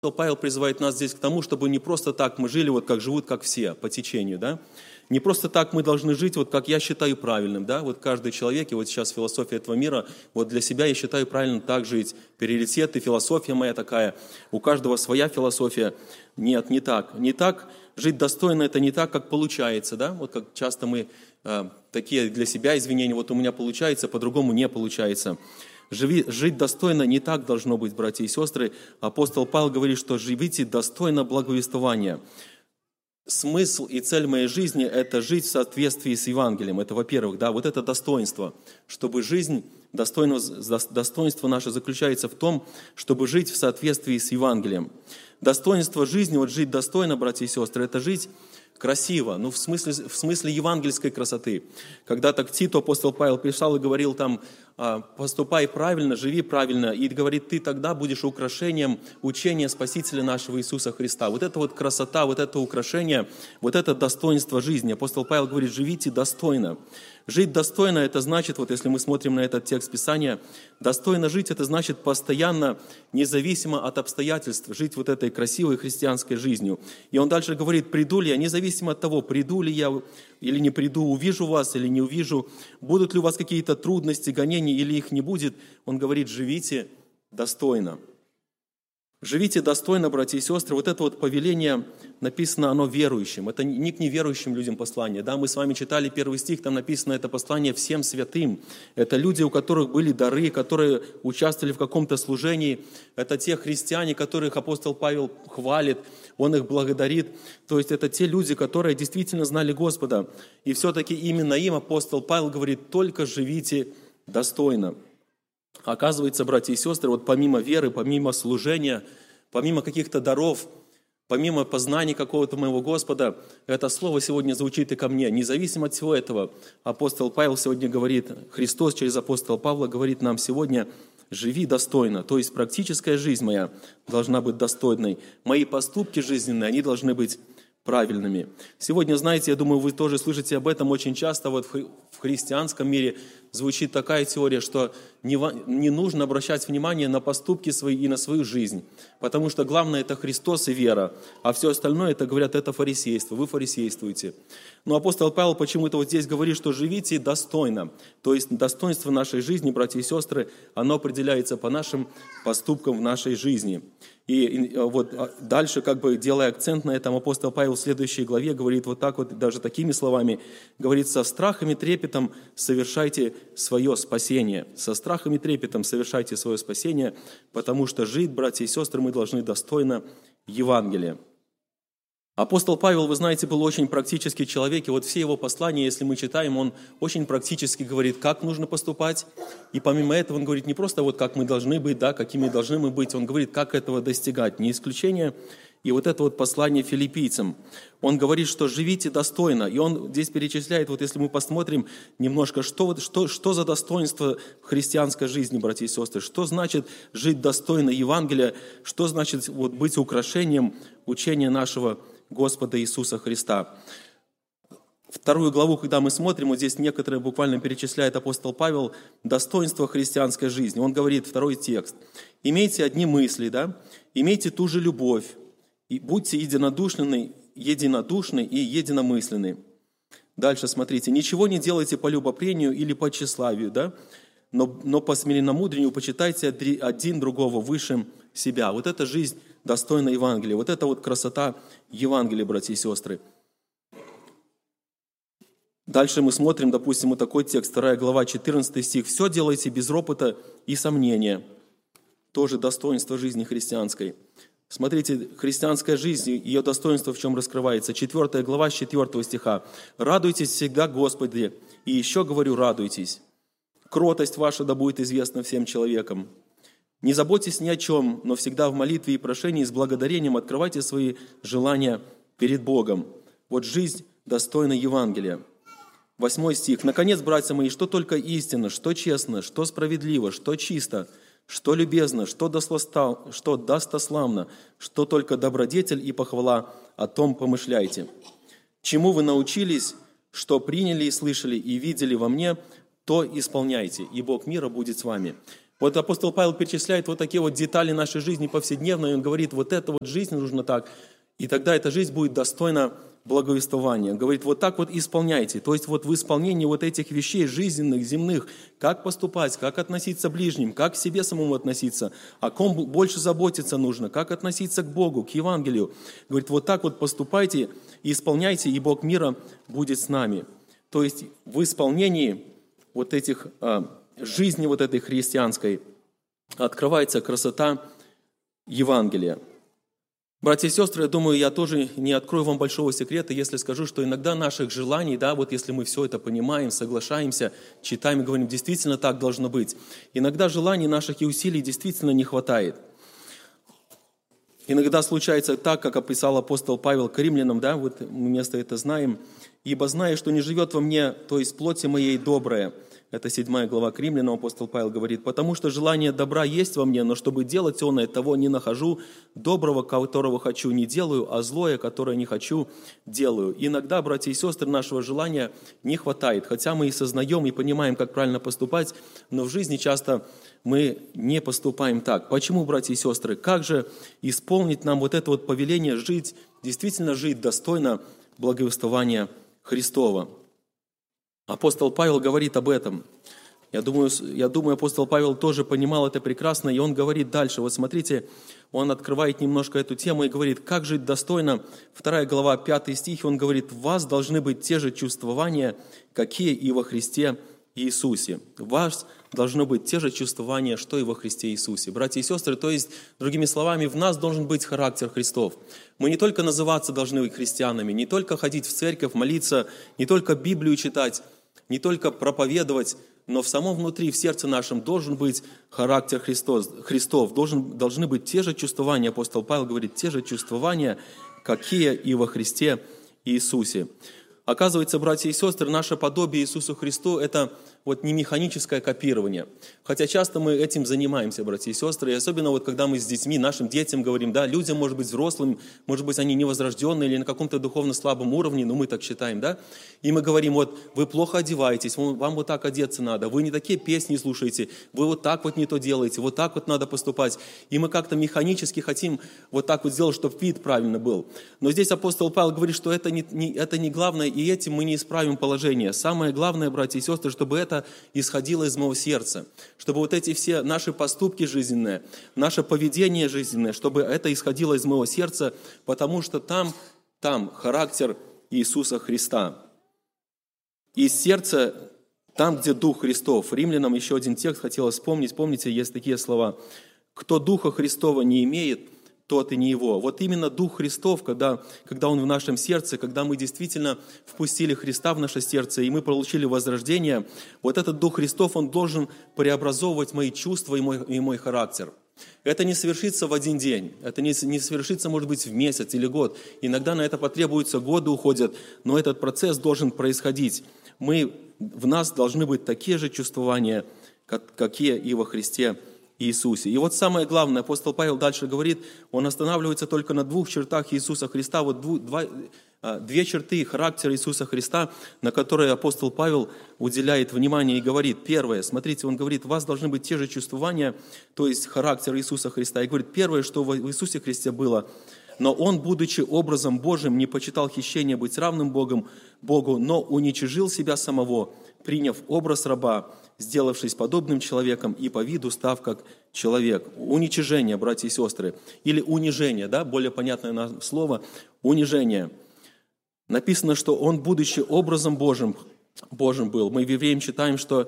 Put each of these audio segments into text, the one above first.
Павел призывает нас здесь к тому, чтобы не просто так мы жили, вот как живут, как все, по течению, да? Не просто так мы должны жить, вот как я считаю правильным, да? Вот каждый человек, и вот сейчас философия этого мира, вот для себя я считаю правильным так жить. Приоритеты, философия моя такая, у каждого своя философия. Нет, не так. Не так жить достойно, это не так, как получается, да? Вот как часто мы такие для себя извинения, вот у меня получается, по-другому не получается. Жить достойно не так должно быть, братья и сестры. Апостол Павел говорит, что живите достойно благовествования. Смысл и цель моей жизни – это жить в соответствии с Евангелием. Это, во-первых, да, вот это достоинство. Чтобы жизнь, достоинство наше заключается в том, чтобы жить в соответствии с Евангелием. Достоинство жизни, вот жить достойно, братья и сестры, это жить красиво, ну в смысле евангельской красоты. Когда-то к Титу апостол Павел писал и говорил там: поступай правильно, живи правильно, и говорит, ты тогда будешь украшением учения Спасителя нашего Иисуса Христа. Вот это вот красота, вот это украшение, вот это достоинство жизни. Апостол Павел говорит, живите достойно. Жить достойно, это значит, вот если мы смотрим на этот текст Писания, достойно жить, это значит постоянно, независимо от обстоятельств, жить вот этой красивой христианской жизнью. И он дальше говорит, приду ли я, независимо от того, приду ли я или не приду, увижу вас или не увижу, будут ли у вас какие-то трудности, гонения или их не будет, он говорит, живите достойно. Живите достойно, братья и сестры. Вот это вот повеление написано, оно верующим. Это не к неверующим людям послание. Да, мы с вами читали первый стих, там написано это послание всем святым. Это люди, у которых были дары, которые участвовали в каком-то служении. Это те христиане, которых апостол Павел хвалит, он их благодарит. То есть это те люди, которые действительно знали Господа. И все-таки именно им апостол Павел говорит, только живите достойно. Оказывается, братья и сестры, вот помимо веры, помимо служения, помимо каких-то даров, помимо познания какого-то моего Господа, это слово сегодня звучит и ко мне. Независимо от всего этого, апостол Павел сегодня говорит, Христос через апостола Павла говорит нам сегодня, живи достойно. То есть практическая жизнь моя должна быть достойной. Мои поступки жизненные, они должны быть правильными. Сегодня, знаете, я думаю, вы тоже слышите об этом очень часто. Вот в христианском мире звучит такая теория, что не нужно обращать внимание на поступки свои и на свою жизнь, потому что главное – это Христос и вера, а все остальное, это, говорят, это фарисейство, вы фарисействуете. Но апостол Павел почему-то вот здесь говорит, что живите достойно, то есть достоинство нашей жизни, братья и сестры, оно определяется по нашим поступкам в нашей жизни. И вот дальше, как бы делая акцент на этом, апостол Павел в следующей главе говорит вот так вот, даже такими словами, говорит, со страхом и трепетом совершайте свое спасение. Со страхом и трепетом совершайте свое спасение, потому что жить, братья и сестры, мы должны достойно Евангелия. Апостол Павел, вы знаете, был очень практический человек, и вот все его послания, если мы читаем, он очень практически говорит, как нужно поступать, и помимо этого он говорит не просто вот как мы должны быть, да, какими должны мы быть, он говорит, как этого достигать, не исключение. И вот это вот послание филиппийцам, он говорит, что живите достойно, и он здесь перечисляет, вот если мы посмотрим немножко, что за достоинство христианской жизни, братья и сестры, что значит жить достойно Евангелия, что значит вот быть украшением учения нашего Господа Иисуса Христа. Вторую главу, когда мы смотрим, вот здесь некоторые буквально перечисляет апостол Павел, достоинство христианской жизни. Он говорит, второй текст, имейте одни мысли, да, имейте ту же любовь, и будьте единодушны и единомысленны. Дальше смотрите, ничего не делайте по любопрению или по тщеславию, да, но по смиренномудрению почитайте один другого выше себя. Вот это жизнь достойна Евангелия. Вот это вот красота Евангелия, братья и сестры. Дальше мы смотрим, допустим, вот такой текст, 2 глава, 14 стих. «Все делайте без ропота и сомнения». Тоже достоинство жизни христианской. Смотрите, христианская жизнь, ее достоинство в чем раскрывается. 4 глава, с 4 стиха. «Радуйтесь всегда, Господи, и еще говорю, радуйтесь. Кротость ваша да будет известна всем человекам. Не заботьтесь ни о чем, но всегда в молитве и прошении с благодарением открывайте свои желания перед Богом». Вот жизнь достойна Евангелия. 8 стих. «Наконец, братья мои, что только истинно, что честно, что справедливо, что чисто, что любезно, что достославно, что только добродетель и похвала, о том помышляйте. Чему вы научились, что приняли и слышали, и видели во мне, то исполняйте, и Бог мира будет с вами». Вот апостол Павел перечисляет вот такие вот детали нашей жизни повседневной, и он говорит, вот эта вот жизнь нужно так, и тогда эта жизнь будет достойна благовествования. Он говорит, вот так вот исполняйте. То есть вот в исполнении вот этих вещей жизненных, земных, как поступать, как относиться к ближним, как к себе самому относиться, о ком больше заботиться нужно, как относиться к Богу, к Евангелию. Говорит, вот так вот поступайте и исполняйте, и Бог мира будет с нами. То есть в исполнении вот этих жизни вот этой христианской открывается красота Евангелия. Братья и сестры, я думаю, я тоже не открою вам большого секрета, если скажу, что иногда наших желаний, да, вот если мы все это понимаем, соглашаемся, читаем и говорим, действительно так должно быть. Иногда желаний наших и усилий действительно не хватает. Иногда случается так, как описал апостол Павел к римлянам, да, вот мы место это знаем. «Ибо знаю, что не живет во мне, то есть плоти моей доброе». Это 7 глава к римлянам, апостол Павел говорит. «Потому что желание добра есть во мне, но чтобы делать оное, того не нахожу. Доброго, которого хочу, не делаю, а злое, которое не хочу, делаю». Иногда, братья и сестры, нашего желания не хватает. Хотя мы и сознаем, и понимаем, как правильно поступать, но в жизни часто мы не поступаем так. Почему, братья и сестры? Как же исполнить нам вот это вот повеление жить, действительно жить достойно благовествования Христова? Апостол Павел говорит об этом. Я думаю, апостол Павел тоже понимал это прекрасно, и он говорит дальше. Вот смотрите, он открывает немножко эту тему и говорит, как жить достойно. 2 глава, 5 стих, он говорит, «В вас должны быть те же чувствования, какие и во Христе Иисусе». В вас должно быть те же чувствования, что и во Христе Иисусе. Братья и сестры, то есть, другими словами, в нас должен быть характер Христов. Мы не только называться должны быть христианами, не только ходить в церковь, молиться, не только Библию читать, не только проповедовать, но в самом внутри, в сердце нашем должен быть характер Христов, должны быть те же чувствования, апостол Павел говорит, те же чувствования, какие и во Христе Иисусе. Оказывается, братья и сестры, наше подобие Иисусу Христу – это вот не механическое копирование. Хотя часто мы этим занимаемся, братья и сестры, и особенно вот когда мы с детьми, нашим детям говорим, да, людям, может быть, взрослым, может быть, они невозрожденные или на каком-то духовно слабом уровне, но мы так считаем, да, и мы говорим, вот, вы плохо одеваетесь, вам вот так одеться надо, вы не такие песни слушаете, вы вот так вот не то делаете, вот так вот надо поступать, и мы как-то механически хотим вот так вот сделать, чтобы вид правильно был. Но здесь апостол Павел говорит, что это не главное, и этим мы не исправим положение. Самое главное, братья и сестры, чтобы это исходило из моего сердца, чтобы вот эти все наши поступки жизненные, наше поведение жизненное, чтобы это исходило из моего сердца, потому что там характер Иисуса Христа. Из сердца, там, где Дух Христов. Римлянам еще один текст хотелось вспомнить. Помните, есть такие слова: «Кто Духа Христова не имеет, тот и не его». Вот именно Дух Христов, когда Он в нашем сердце, когда мы действительно впустили Христа в наше сердце, и мы получили возрождение, вот этот Дух Христов, Он должен преобразовывать мои чувства и мой характер. Это не совершится в один день, это не совершится, может быть, в месяц или год. Иногда на это потребуются годы, уходят, но этот процесс должен происходить. В нас должны быть такие же чувствования, какие и во Христе Иисусе. И вот самое главное, апостол Павел дальше говорит, он останавливается только на 2 чертах Иисуса Христа, вот две черты характера Иисуса Христа, на которые апостол Павел уделяет внимание и говорит. Первое, смотрите, он говорит, у вас должны быть те же чувствования, то есть характер Иисуса Христа. И говорит, первое, что в Иисусе Христе было, но Он, будучи образом Божьим, не почитал хищения быть равным Богу, но уничижил себя самого, приняв образ раба, сделавшись подобным человеком и по виду став как человек. Уничижение, братья и сестры, или унижение, да, более понятное слово, унижение. Написано, что Он, будучи образом Божьим был. Мы в Евреям читаем, что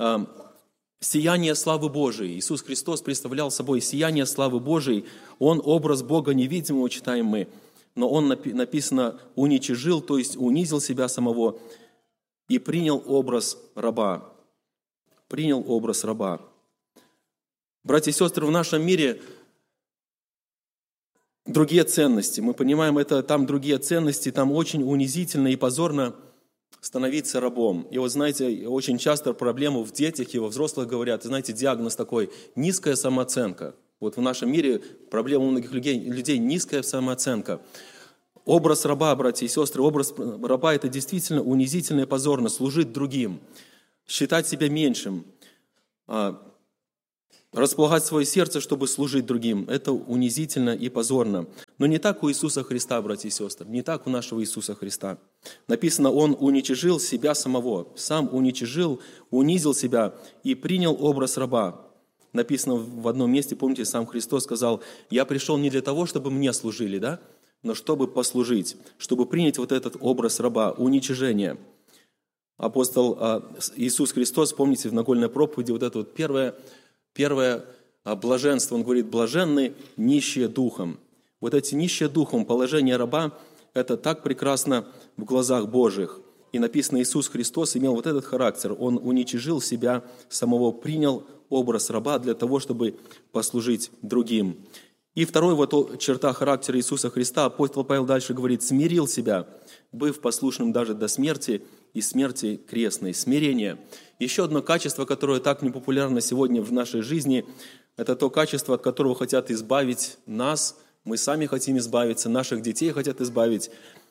сияние славы Божией. Иисус Христос представлял собой сияние славы Божией. Он образ Бога невидимого, читаем мы. Но Он, написано, уничижил, то есть унизил себя самого и принял образ раба. Принял образ раба. Братья и сестры, в нашем мире другие ценности. Мы понимаем, там другие ценности, там очень унизительно и позорно становиться рабом. И вот знаете, очень часто проблему в детях и во взрослых говорят, знаете, диагноз такой – низкая самооценка. Вот в нашем мире проблема у многих людей – низкая самооценка. Образ раба, братья и сестры, образ раба – это действительно унизительно и позорно, служить другим, считать себя меньшим. Располагать свое сердце, чтобы служить другим, это унизительно и позорно. Но не так у Иисуса Христа, братья и сестры, не так у нашего Иисуса Христа. Написано, Он уничижил себя самого, сам уничижил, унизил себя и принял образ раба. Написано в одном месте, помните, сам Христос сказал, «Я пришел не для того, чтобы мне служили, да, но чтобы послужить, чтобы принять вот этот образ раба, уничижение». Апостол Иисус Христос, помните, в Нагольной проповеди, вот это вот первое блаженство, он говорит, блаженны нищие духом. Вот эти нищие духом, положение раба, это так прекрасно в глазах Божьих. И написано, Иисус Христос имел вот этот характер. Он уничижил себя самого, принял образ раба для того, чтобы послужить другим. И второй вот черта характера Иисуса Христа, апостол Павел дальше говорит, смирил себя, быв послушным даже до смерти и смерти крестной. Смирение. Еще одно качество, которое так непопулярно сегодня в нашей жизни, это то качество, от которого хотят избавить нас, мы сами хотим избавиться, наших детей хотят избавить.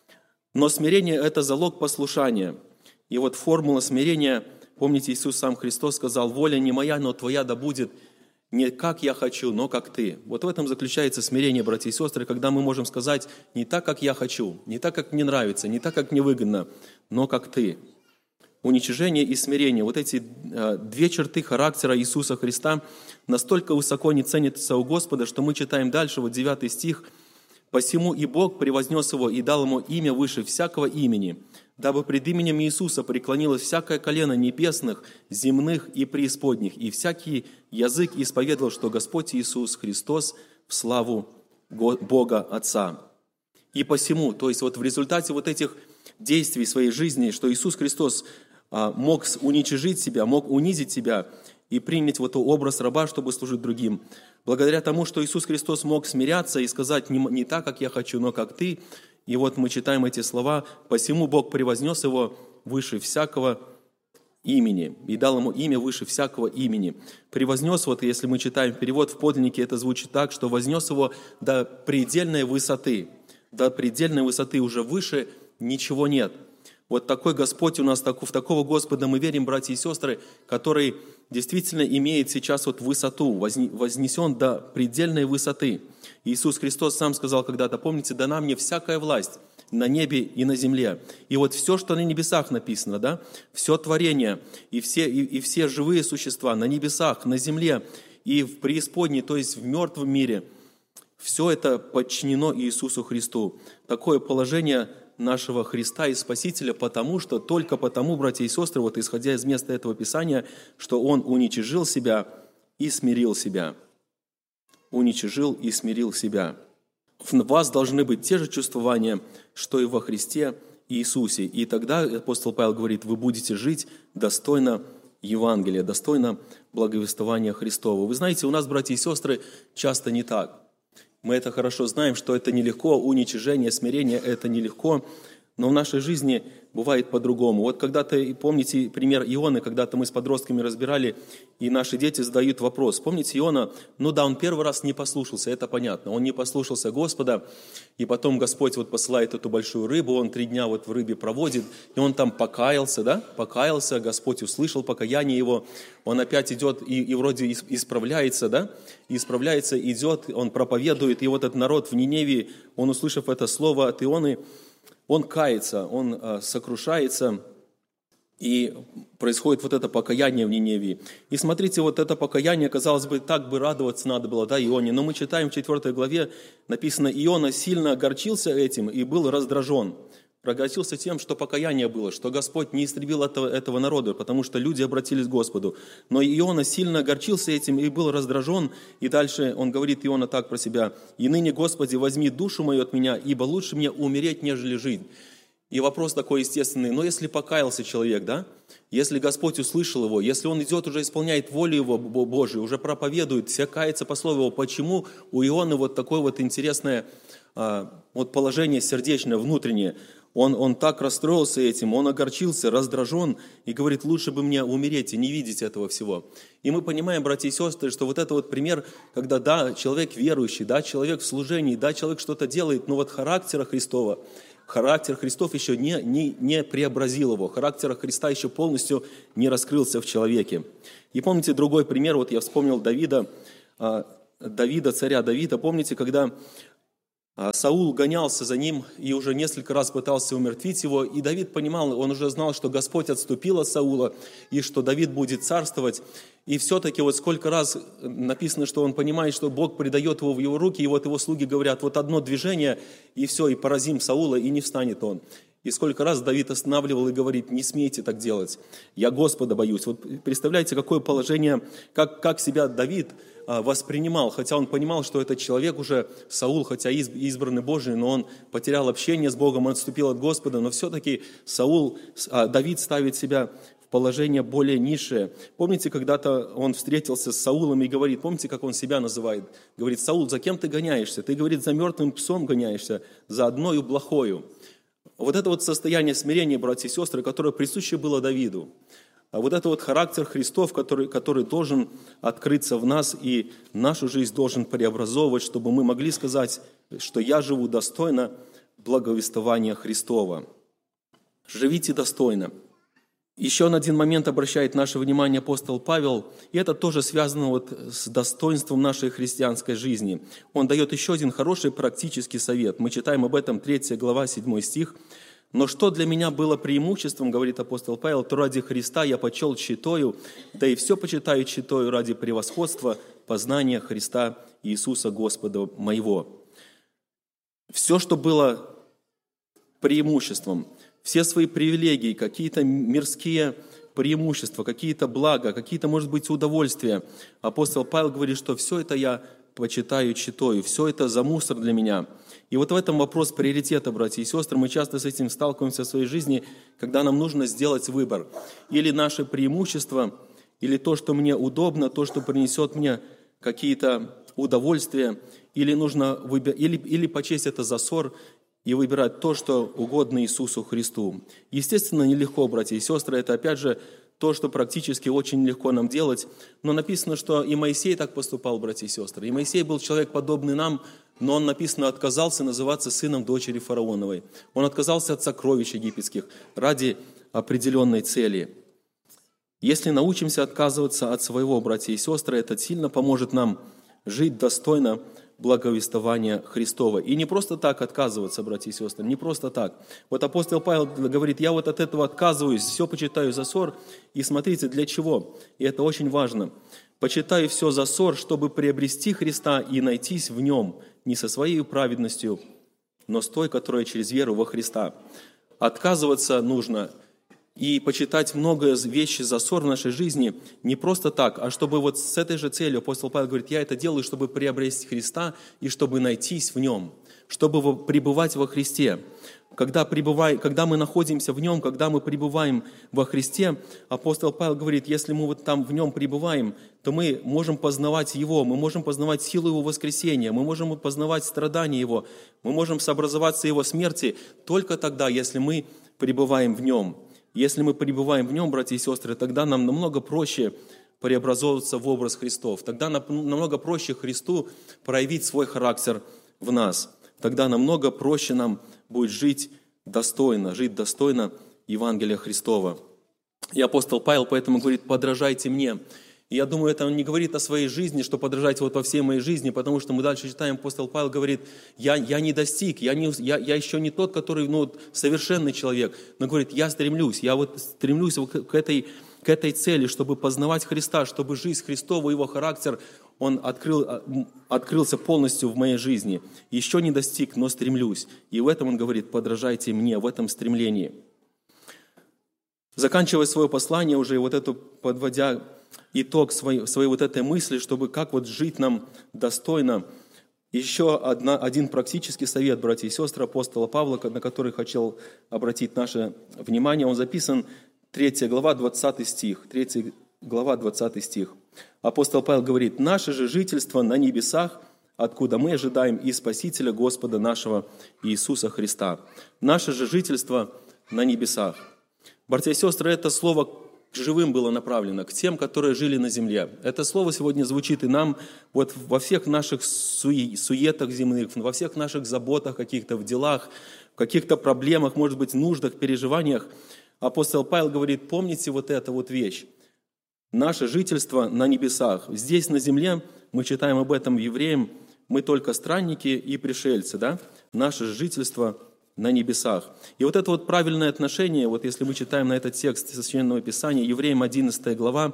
Но смирение – это залог послушания. И вот формула смирения, помните, Иисус сам Христос сказал, «Воля не моя, но твоя да будет не как я хочу, но как ты». Вот в этом заключается смирение, братья и сестры, когда мы можем сказать не так, как я хочу, не так, как мне нравится, не так, как мне выгодно, но как ты. Уничижение и смирение. Вот эти две черты характера Иисуса Христа настолько высоко не ценятся у Господа, что мы читаем дальше, вот 9 стих, «Посему и Бог превознес его и дал ему имя выше всякого имени, дабы пред именем Иисуса преклонилось всякое колено небесных, земных и преисподних, и всякий язык исповедовал, что Господь Иисус Христос в славу Бога Отца». И посему, то есть вот в результате вот этих действий своей жизни, что Иисус Христос мог уничижить себя, мог унизить себя и принять вот образ раба, чтобы служить другим. Благодаря тому, что Иисус Христос мог смиряться и сказать не так, как я хочу, но как ты. И вот мы читаем эти слова, «Посему Бог превознес его выше всякого имени и дал ему имя выше всякого имени». Превознес, вот если мы читаем перевод в подлиннике, это звучит так, что вознес его до предельной высоты. До предельной высоты уже выше ничего нет. Вот такой Господь у нас, в такого Господа мы верим, братья и сестры, который действительно имеет сейчас вот высоту, вознесен до предельной высоты. Иисус Христос сам сказал когда-то, помните, дана мне всякая власть на небе и на земле. И вот все, что на небесах написано, да, все творение и все живые существа на небесах, на земле и в преисподней, то есть в мертвом мире, все это подчинено Иисусу Христу. Такое положение нашего Христа и Спасителя, только потому, братья и сестры, вот исходя из места этого Писания, что Он уничижил себя и смирил себя. Уничижил и смирил себя. В вас должны быть те же чувствования, что и во Христе Иисусе. И тогда апостол Павел говорит, вы будете жить достойно Евангелия, достойно благовествования Христова. Вы знаете, у нас, братья и сестры, часто не так. Мы это хорошо знаем, что это нелегко, уничижение, смирение – это нелегко, но в нашей жизни бывает по-другому. Вот когда-то, помните пример Ионы, когда-то мы с подростками разбирали, и наши дети задают вопрос. Помните Иона? Ну да, он первый раз не послушался, это понятно. Он не послушался Господа, и потом Господь вот посылает эту большую рыбу, он 3 дня вот в рыбе проводит, и он там покаялся, да? Покаялся, Господь услышал покаяние его, он опять идет и вроде исправляется, да? Исправляется, идет, он проповедует, и вот этот народ в Ниневии, он, услышав это слово от Ионы, он кается, он сокрушается, и происходит вот это покаяние в Ниневии. И смотрите, вот это покаяние, казалось бы, так бы радоваться надо было, да, Ионе, но мы читаем в 4 главе, написано, Иона сильно огорчился этим и был раздражен. Огорчился тем, что покаяние было, что Господь не истребил этого народа, потому что люди обратились к Господу. Но Иона сильно огорчился этим и был раздражен. И дальше он говорит, Иона так про себя, «И ныне, Господи, возьми душу мою от меня, ибо лучше мне умереть, нежели жить». И вопрос такой естественный, но если покаялся человек, да, если Господь услышал его, если он идет, уже исполняет волю его Божию, уже проповедует, все кается по слову его, почему у Ионы вот такое вот интересное вот положение сердечное, внутреннее? Он так расстроился этим, он огорчился, раздражен и говорит, лучше бы мне умереть и не видеть этого всего. И мы понимаем, братья и сестры, что вот это вот пример, когда, да, человек верующий, да, человек в служении, да, человек что-то делает, но вот характера Христова, характер Христов еще не преобразил его, характер Христа еще полностью не раскрылся в человеке. И помните другой пример, вот я вспомнил царя Давида, помните, когда Саул гонялся за ним и уже несколько раз пытался умертвить его, и Давид понимал, он уже знал, что Господь отступил от Саула, и что Давид будет царствовать. И все-таки вот сколько раз написано, что он понимает, что Бог предает его в его руки, и вот его слуги говорят, вот одно движение, и все, и поразим Саула, и не встанет он. И сколько раз Давид останавливал и говорит, не смейте так делать, я Господа боюсь. Вот представляете, какое положение, как себя Давид воспринимал, хотя он понимал, что этот человек уже, Саул, хотя избранный Божий, но он потерял общение с Богом, он отступил от Господа, но все-таки Давид ставит себя в положение более низшее. Помните, когда-то он встретился с Саулом и говорит, помните, как он себя называет? Говорит, Саул, за кем ты гоняешься? Ты, говорит, за мертвым псом гоняешься, за одною блохою. Вот это вот состояние смирения, братья и сестры, которое присуще было Давиду. А вот это вот характер Христов, который должен открыться в нас и нашу жизнь должен преобразовывать, чтобы мы могли сказать, что я живу достойно благовествования Христова. Живите достойно. Еще на один момент обращает наше внимание апостол Павел, и это тоже связано вот с достоинством нашей христианской жизни. Он дает еще один хороший практический совет. Мы читаем об этом 3 глава, 7 стих. «Но что для меня было преимуществом, говорит апостол Павел, то ради Христа я почел тщетою, да и все почитаю тщетою ради превосходства познания Христа Иисуса Господа моего». Все, что было преимуществом, все свои привилегии, какие-то мирские преимущества, какие-то блага, какие-то, может быть, удовольствия. Апостол Павел говорит, что все это я почитаю тщетою, все это за мусор для меня. И вот в этом вопрос приоритета, братья и сестры. Мы часто с этим сталкиваемся в своей жизни, когда нам нужно сделать выбор. Или наше преимущество, или то, что мне удобно, то, что принесет мне какие-то удовольствия, или почесть это за ссор, и выбирать то, что угодно Иисусу Христу. Естественно, нелегко, братья и сестры, это опять же то, что практически очень легко нам делать, но написано, что и Моисей так поступал, братья и сестры. И Моисей был человек, подобный нам, но он, написано, отказался называться сыном дочери фараоновой. Он отказался от сокровищ египетских ради определенной цели. Если научимся отказываться от своего, братья и сестры, это сильно поможет нам жить достойно благовествования Христова. И не просто так отказываться, братья и сестры, не просто так. Вот апостол Павел говорит, я вот от этого отказываюсь, все почитаю за ссор. И смотрите, для чего? И это очень важно. Почитаю все за ссор, чтобы приобрести Христа и найтись в Нем, не со своей праведностью, но с той, которая через веру во Христа. Отказываться нужно и почитать много вещей за ссор в нашей жизни не просто так, а чтобы вот с этой же целью, апостол Павел говорит, я это делаю, чтобы приобрести Христа и чтобы найтись в Нем, чтобы пребывать во Христе. Когда мы находимся в Нем, когда мы пребываем во Христе, апостол Павел говорит, если мы вот там в Нем пребываем, то мы можем познавать Его, мы можем познавать силу Его воскресения, мы можем познавать страдания Его, мы можем сообразоваться Его смерти только тогда, если мы пребываем в Нем. Если мы пребываем в Нем, братья и сестры, тогда нам намного проще преобразовываться в образ Христов. Тогда намного проще Христу проявить свой характер в нас. Тогда намного проще нам будет жить достойно Евангелия Христова. И апостол Павел поэтому говорит, подражайте мне. И я думаю, это он не говорит о своей жизни, что подражайте вот во всей моей жизни, потому что мы дальше читаем, апостол Павел говорит, я не достиг, я еще не тот, который совершенный человек, но говорит, я стремлюсь к этой цели, чтобы познавать Христа, чтобы жизнь Христова, Его характер, он открылся полностью в моей жизни. Еще не достиг, но стремлюсь. И в этом он говорит, подражайте мне, в этом стремлении. Заканчивая свое послание, уже вот эту подводя итог своей вот этой мысли, чтобы как вот жить нам достойно. Еще один практический совет, братья и сестры, апостола Павла, на который хотел обратить наше внимание. Он записан 3 глава, 20 стих. 3 глава, 20 стих. Апостол Павел говорит, «Наше же жительство на небесах, откуда мы ожидаем и Спасителя Господа нашего Иисуса Христа». Наше же жительство на небесах. Братья и сестры, это слово живым было направлено, к тем, которые жили на земле. Это слово сегодня звучит и нам вот во всех наших суетах земных, во всех наших заботах каких-то, в делах, в каких-то проблемах, может быть, нуждах, переживаниях. Апостол Павел говорит, помните вот эту вот вещь. Наше жительство на небесах. Здесь на земле, мы читаем об этом в Евреям, мы только странники и пришельцы, да? Наше жительство на небесах. И вот это вот правильное отношение, вот если мы читаем на этот текст Священного Писания, Евреям 11 глава,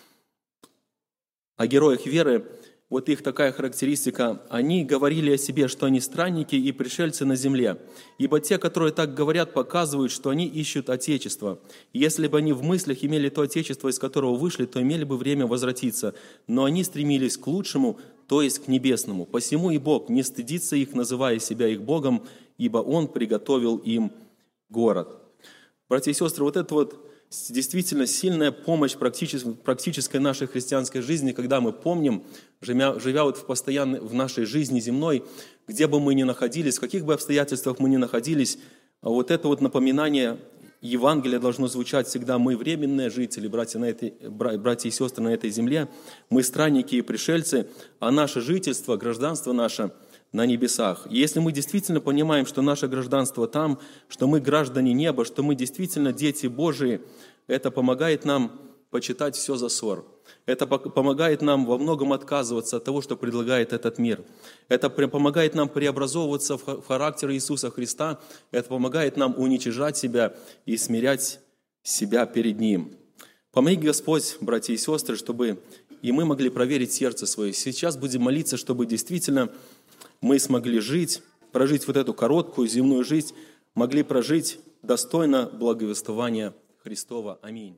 о героях веры, вот их такая характеристика, они говорили о себе, что они странники и пришельцы на земле. Ибо те, которые так говорят, показывают, что они ищут Отечество. И если бы они в мыслях имели то Отечество, из которого вышли, то имели бы время возвратиться. Но они стремились к лучшему, то есть к небесному. Посему и Бог не стыдится их, называя себя их Богом, ибо Он приготовил им город. Братья и сестры, вот это вот действительно сильная помощь практической нашей христианской жизни, когда мы помним, живя вот в нашей жизни земной, где бы мы ни находились, в каких бы обстоятельствах мы ни находились, вот это вот напоминание Евангелия должно звучать всегда. Мы временные жители, братья и сестры на этой земле, мы странники и пришельцы, а наше жительство, гражданство наше на небесах. И если мы действительно понимаем, что наше гражданство там, что мы граждане неба, что мы действительно дети Божии, это помогает нам почитать все за ссор. Это помогает нам во многом отказываться от того, что предлагает этот мир. Это помогает нам преобразовываться в характер Иисуса Христа. Это помогает нам уничижать себя и смирять себя перед Ним. Помоги, Господь, братья и сестры, чтобы и мы могли проверить сердце свое. Сейчас будем молиться, чтобы действительно мы смогли прожить вот эту короткую земную жизнь, могли прожить достойно благовествования Христова. Аминь.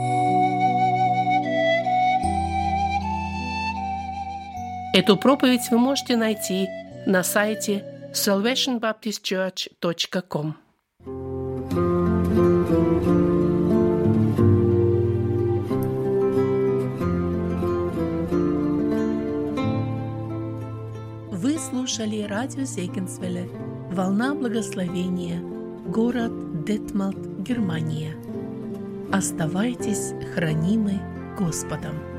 Эту проповедь вы можете найти на сайте salvationbaptistchurch.com. Вы слушали радио Зегенсвелле «Волна благословения», город Детмалт, Германия. Оставайтесь хранимы Господом.